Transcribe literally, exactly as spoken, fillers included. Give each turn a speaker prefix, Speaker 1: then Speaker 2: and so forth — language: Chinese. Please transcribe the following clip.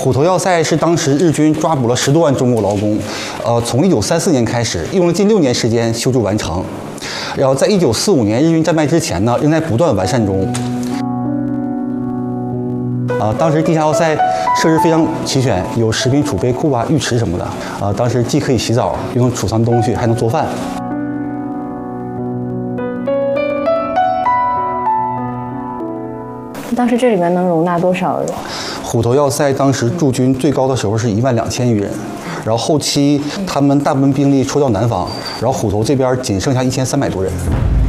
Speaker 1: 虎头要塞是当时日军抓捕了十多万中国劳工，呃，从一九三四年开始，用了近六年时间修筑完成。然后在一九四五年日军战败之前呢，仍在不断完善中。啊、呃，当时地下要塞设施非常齐全，有食品储备库啊、浴池什么的。啊、呃，当时既可以洗澡，又能储藏东西，还能做饭。
Speaker 2: 当时这里面能容纳多少人？
Speaker 1: 虎头要塞当时驻军最高的时候是一万两千余人，然后后期他们大部分兵力抽调南方，然后虎头这边仅剩下一千三百多人。